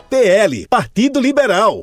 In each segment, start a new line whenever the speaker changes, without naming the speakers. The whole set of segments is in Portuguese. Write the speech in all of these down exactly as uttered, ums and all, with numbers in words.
P L, Partido Liberal.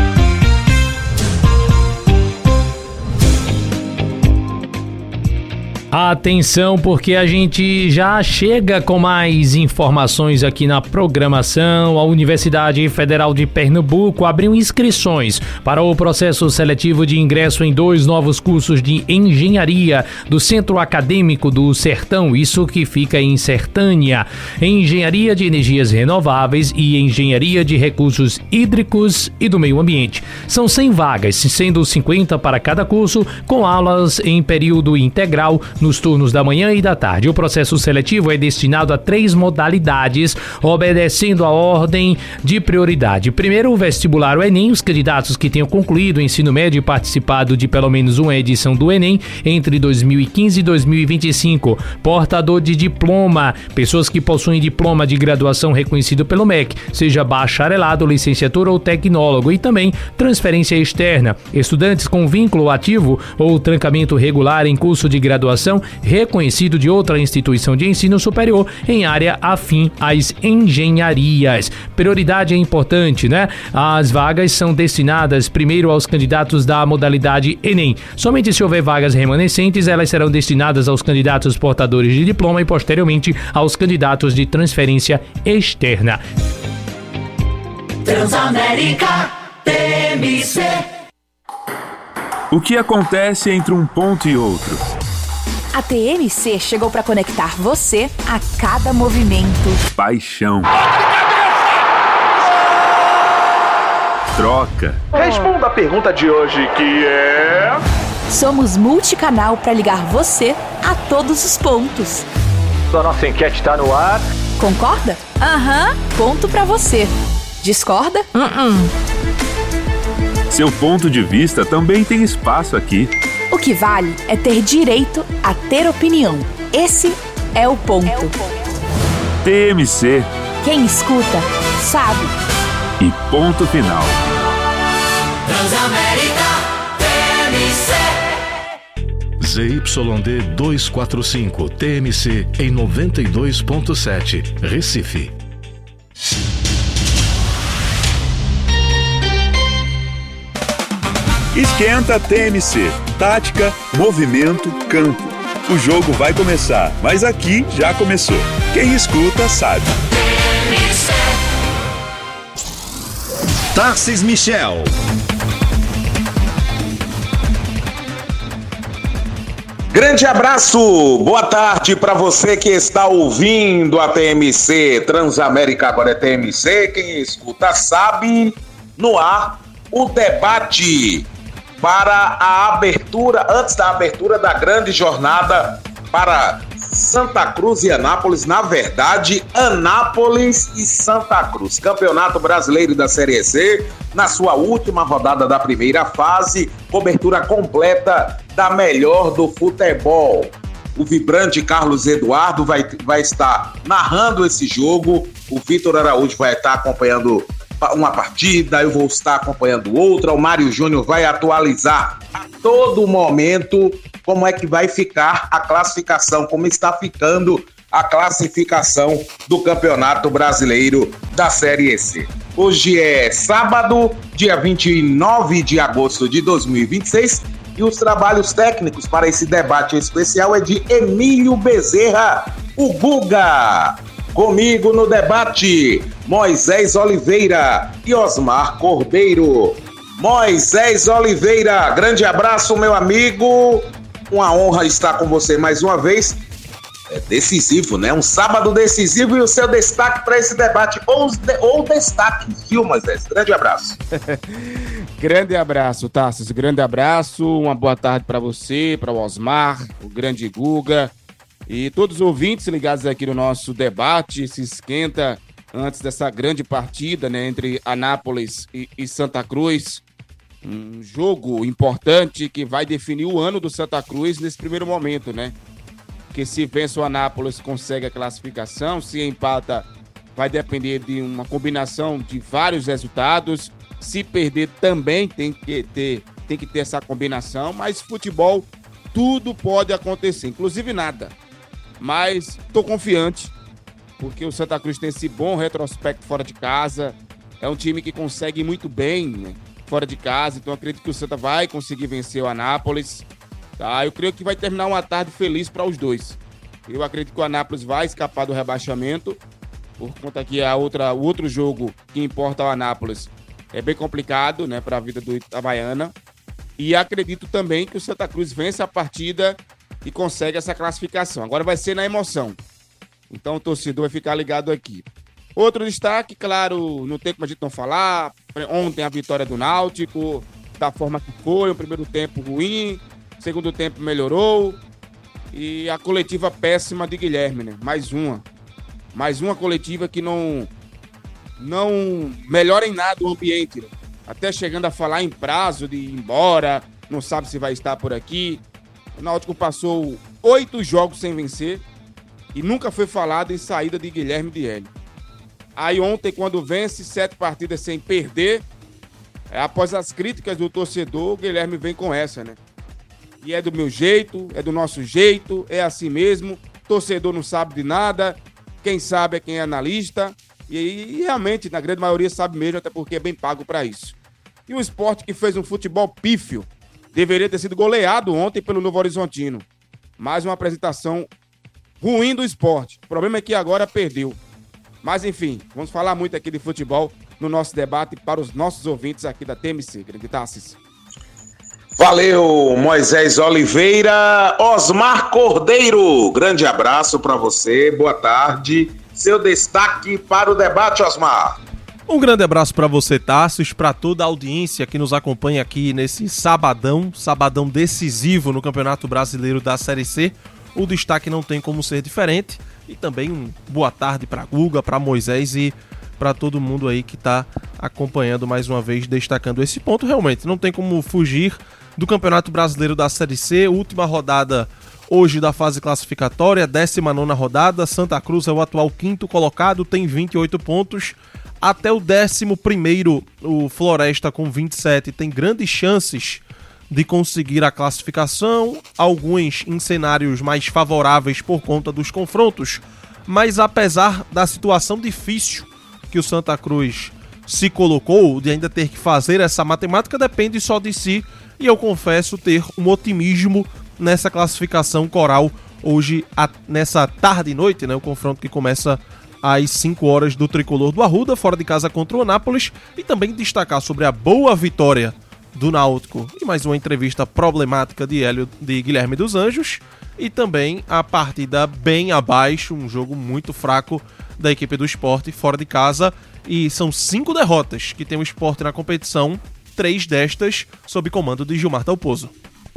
Atenção, porque a gente já chega com mais informações aqui na programação. A Universidade Federal de Pernambuco abriu inscrições para o processo seletivo de ingresso em dois novos cursos de engenharia do Centro Acadêmico do Sertão, isso que fica em Sertânia, Engenharia de Energias Renováveis e Engenharia de Recursos Hídricos e do Meio Ambiente. São cem vagas, sendo cinquenta para cada curso, com aulas em período integral nos turnos da manhã e da tarde. O processo seletivo é destinado a três modalidades, obedecendo a ordem de prioridade. Primeiro, o vestibular, o Enem. Os candidatos que tenham concluído o ensino médio e participado de pelo menos uma edição do Enem entre dois mil e quinze e dois mil e vinte e cinco. Portador de diploma, pessoas que possuem diploma de graduação reconhecido pelo M E C, seja bacharelado, licenciatura ou tecnólogo, e também transferência externa. Estudantes com vínculo ativo ou trancamento regular em curso de graduação reconhecido de outra instituição de ensino superior em área afim às engenharias. Prioridade é importante, né? As vagas são destinadas primeiro aos candidatos da modalidade Enem. Somente se houver vagas remanescentes, elas serão destinadas aos candidatos portadores de diploma e posteriormente aos candidatos de transferência externa.
Transamérica T M C.
O que acontece entre um ponto e outro?
A T M C chegou para conectar você a cada movimento.
Paixão. Troca.
Responda a pergunta de hoje, que é...
Somos multicanal para ligar você a todos os pontos.
A nossa enquete está no ar.
Concorda? Aham, ponto para você. Discorda? Uh-uh.
Seu ponto de vista também tem espaço aqui.
O que vale é ter direito a ter opinião. Esse é o ponto. É o ponto.
T M C.
Quem escuta, sabe.
E ponto final.
Transamérica T M C.
Z Y D duzentos e quarenta e cinco T M C em noventa e dois ponto sete, Recife.
Esquenta T M C. Tática, movimento, campo. O jogo vai começar, mas aqui já começou. Quem escuta sabe.
Tarcis Michel.
Grande abraço, boa tarde para você que está ouvindo a T M C. Transamérica agora é T M C, quem escuta sabe. No ar, o debate para a abertura, antes da abertura da grande jornada para Santa Cruz e Anápolis, na verdade, Anápolis e Santa Cruz. Campeonato Brasileiro da Série C, na sua última rodada da primeira fase, cobertura completa da melhor do futebol. O vibrante Carlos Eduardo vai, vai estar narrando esse jogo, o Vitor Araújo vai estar acompanhando uma partida, eu vou estar acompanhando outra, o Mário Júnior vai atualizar a todo momento como é que vai ficar a classificação, como está ficando a classificação do Campeonato Brasileiro da Série C. Hoje é sábado, dia vinte e nove de agosto de dois mil e vinte e seis, e os trabalhos técnicos para esse debate especial é de Emílio Bezerra, o Guga. Comigo no debate, Moisés Oliveira e Osmar Cordeiro. Moisés Oliveira, grande abraço, meu amigo. Uma honra estar com você mais uma vez. É decisivo, né? Um sábado decisivo, e o seu destaque para esse debate, ou, de, ou destaque, viu, Moisés? Grande abraço.
Grande abraço, Tarsis. Grande abraço. Uma boa tarde para você, para o Osmar, o grande Guga. E todos os ouvintes ligados aqui no nosso debate, se esquenta antes dessa grande partida, né, entre Anápolis e, e Santa Cruz. Um jogo importante que vai definir o ano do Santa Cruz nesse primeiro momento, né? Porque se vence o Anápolis, consegue a classificação. Se empata, vai depender de uma combinação de vários resultados. Se perder, também tem que ter, tem que ter essa combinação. Mas futebol, tudo pode acontecer, inclusive nada. Mas estou confiante, porque o Santa Cruz tem esse bom retrospecto fora de casa, é um time que consegue muito bem, né, fora de casa, então eu acredito que o Santa vai conseguir vencer o Anápolis. Tá? Eu creio que vai terminar uma tarde feliz para os dois. Eu acredito que o Anápolis vai escapar do rebaixamento, por conta que a outra, o outro jogo que importa ao Anápolis é bem complicado, né, para a vida do Itabaiana. E acredito também que o Santa Cruz vence a partida e consegue essa classificação. Agora vai ser na emoção. Então o torcedor vai ficar ligado aqui. Outro destaque, claro, não tem como a gente não falar. Ontem a vitória do Náutico, da forma que foi, o primeiro tempo ruim, segundo tempo melhorou. E a coletiva péssima de Guilherme, né? Mais uma. Mais uma coletiva que não, não melhora em nada o ambiente, né? Até chegando a falar em prazo de ir embora, não sabe se vai estar por aqui. O Náutico passou oito jogos sem vencer e nunca foi falado em saída de Guilherme de Hélio. Aí ontem, quando vence sete partidas sem perder, é, após as críticas do torcedor, o Guilherme vem com essa, né? E é do meu jeito, é do nosso jeito, é assim mesmo, torcedor não sabe de nada, quem sabe é quem é analista, e, e realmente, na grande maioria, sabe mesmo, até porque é bem pago para isso. E o Sport, que fez um futebol pífio, deveria ter sido goleado ontem pelo Novo Horizontino. Mais uma apresentação ruim do Sport. O problema é que agora perdeu. Mas enfim, vamos falar muito aqui de futebol no nosso debate para os nossos ouvintes aqui da T M C. Grande Tassis.
Valeu, Moisés Oliveira. Osmar Cordeiro, grande abraço para você, boa tarde. Seu destaque para o debate, Osmar.
Um grande abraço para você, Tassis, para toda a audiência que nos acompanha aqui nesse sabadão, sabadão decisivo no Campeonato Brasileiro da Série C. O destaque não tem como ser diferente. E também um boa tarde para Guga, para Moisés e para todo mundo aí que está acompanhando mais uma vez, destacando esse ponto. Realmente não tem como fugir do Campeonato Brasileiro da Série C, última rodada hoje da fase classificatória, décima nona rodada. Santa Cruz é o atual quinto colocado, tem vinte e oito pontos. Até o décimo primeiro, o Floresta com vinte e sete tem grandes chances de conseguir a classificação, alguns em cenários mais favoráveis por conta dos confrontos, mas apesar da situação difícil que o Santa Cruz se colocou, de ainda ter que fazer essa matemática, depende só de si, e eu confesso ter um otimismo nessa classificação coral hoje, a, nessa tarde e noite, né, o confronto que começa às cinco horas do Tricolor do Arruda, fora de casa contra o Anápolis, e também destacar sobre a boa vitória do Náutico e mais uma entrevista problemática de, Hélio, de Guilherme dos Anjos, e também a partida bem abaixo, um jogo muito fraco da equipe do Sport fora de casa, e são cinco derrotas que tem o Sport na competição, três destas sob comando de Gilmar Dalpozo.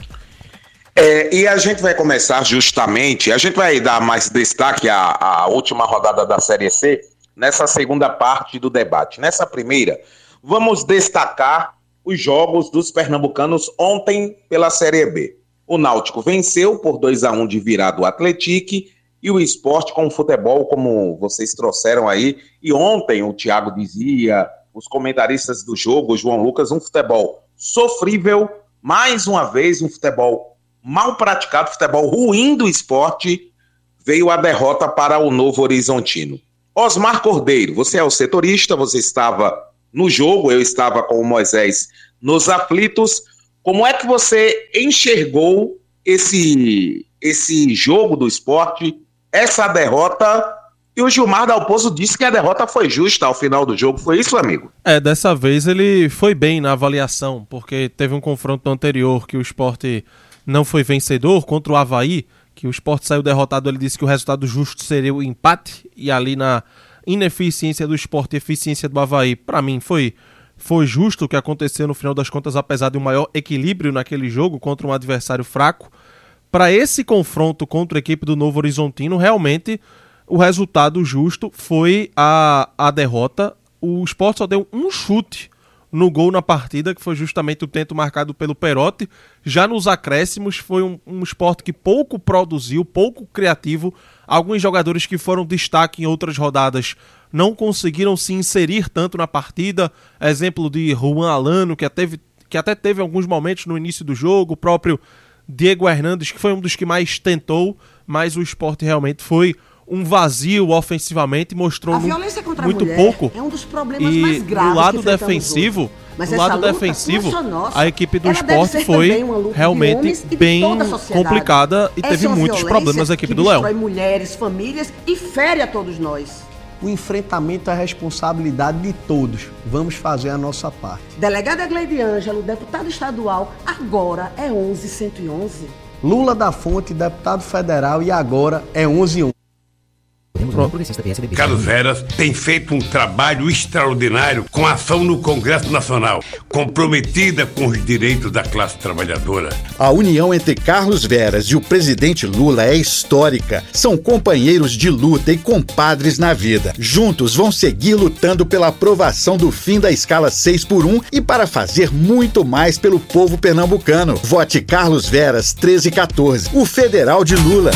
É, e a gente vai começar justamente, a gente vai dar mais destaque à, à última rodada da Série C nessa segunda parte do debate. Nessa primeira, vamos destacar os jogos dos pernambucanos ontem pela Série B. O Náutico venceu por dois a um de virada o Atlético e o Sport com o futebol, como vocês trouxeram aí. E ontem o Thiago dizia, os comentaristas do jogo, o João Lucas, um futebol sofrível, mais uma vez um futebol mal praticado, futebol ruim do Sport, veio a derrota para o Novo Horizontino. Osmar Cordeiro, você é o setorista, você estava no jogo, eu estava com o Moisés nos aflitos. Como é que você enxergou esse, esse jogo do Sport, essa derrota? E o Gilmar Dalpozo disse que a derrota foi justa ao final do jogo, foi isso, amigo?
É, dessa vez ele foi bem na avaliação, porque teve um confronto anterior que o Sport não foi vencedor contra o Avaí, que o Sport saiu derrotado, ele disse que o resultado justo seria o empate, e ali na ineficiência do Sport e eficiência do Avaí, para mim foi, foi justo o que aconteceu no final das contas, apesar de um maior equilíbrio naquele jogo contra um adversário fraco. Para esse confronto contra a equipe do Novo Horizontino, realmente o resultado justo foi a, a derrota. O Sport só deu um chute no gol na partida, que foi justamente o tento marcado pelo Perotti. Já nos acréscimos foi um, um Sport que pouco produziu, pouco criativo. Alguns jogadores que foram destaque em outras rodadas não conseguiram se inserir tanto na partida. Exemplo de Juan Alano, que até, teve, que até teve alguns momentos no início do jogo. O próprio Diego Hernandes, que foi um dos que mais tentou, mas o Sport realmente foi um vazio ofensivamente, mostrou
a violência contra
muito
a mulher
pouco.
É um dos problemas
e
mais graves
no lado
que
defensivo,
hoje. Mas
no
essa
lado
luta
defensivo,
não é só nossa.
a equipe do
Ela deve
Sport
ser
foi
também uma luta de
realmente
homens e de
bem
toda a sociedade.
complicada e
Essa
teve
é uma
muitos
violência
problemas a equipe
que
do Leão.
destrói mulheres, famílias e fere a todos nós.
O enfrentamento é responsabilidade de todos. Vamos fazer a nossa parte.
Delegada Gleide Ângelo, deputado estadual, agora é onze cento e onze.
Lula da Fonte, deputado federal, e agora é onze um.
Carlos Veras tem feito um trabalho extraordinário com a ação no Congresso Nacional, comprometida com os direitos da classe trabalhadora.
A união entre Carlos Veras e o presidente Lula é histórica. São companheiros de luta e compadres na vida. Juntos vão seguir lutando pela aprovação do fim da escala seis por um e para fazer muito mais pelo povo pernambucano. Vote Carlos Veras treze quatorze, o federal de Lula.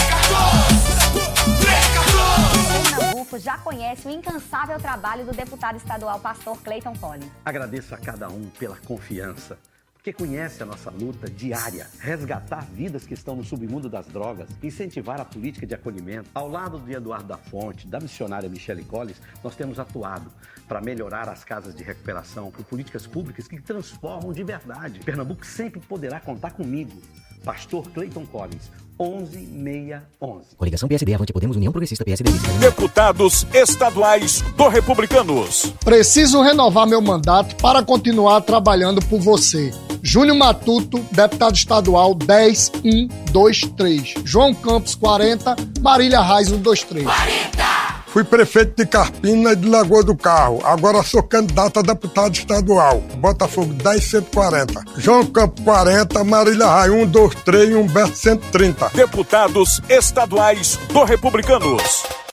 Já conhece o incansável trabalho do deputado estadual Pastor Clayton Collins.
Agradeço a cada um pela confiança, porque conhece a nossa luta diária, resgatar vidas que estão no submundo das drogas, incentivar a política de acolhimento. Ao lado de Eduardo da Fonte, da missionária Michele Collins, nós temos atuado para melhorar as casas de recuperação por políticas públicas que transformam de verdade. Pernambuco sempre poderá contar comigo. Pastor Clayton Collins, onze seis onze.
Coligação P S D, Avante Podemos, União Progressista, P S D.
Deputados estaduais do Republicanos.
Preciso renovar meu mandato para continuar trabalhando por você. Júnior Matuto, deputado estadual dez um dois três. João Campos quarenta, Marília Reis um dois três.
quarenta! Fui prefeito de Carpina e de Lagoa do Carro. Agora sou candidato a deputado estadual. Botafogo dez cento e quarenta. João Campos quarenta, Marília Reis um dois três e Humberto cento e trinta.
Deputados estaduais do Republicanos.